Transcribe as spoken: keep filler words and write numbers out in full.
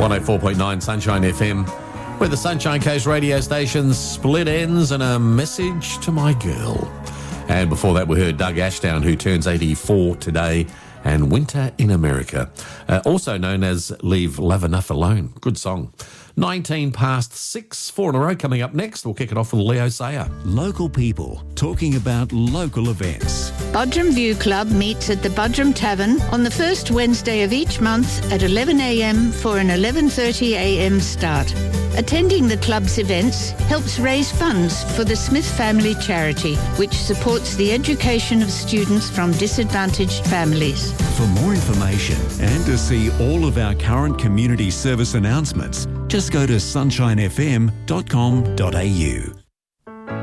one oh four point nine Sunshine F M, where the Sunshine Coast radio station's split ends, and a message to my girl. And before that, we heard Doug Ashdown, who turns eighty-four today, and Winter in America, uh, also known as Leave Love Enough Alone. Good song. nineteen past six, four in a row. Coming up next, we'll kick it off with Leo Sayer. Local people talking about local events. Budrum View Club meets at the Budrum Tavern on the first Wednesday of each month at eleven a m for an eleven thirty a m start. Attending the club's events helps raise funds for the Smith Family Charity, which supports the education of students from disadvantaged families. For more information and to see all of our current community service announcements, just go to sunshine f m dot com dot a u.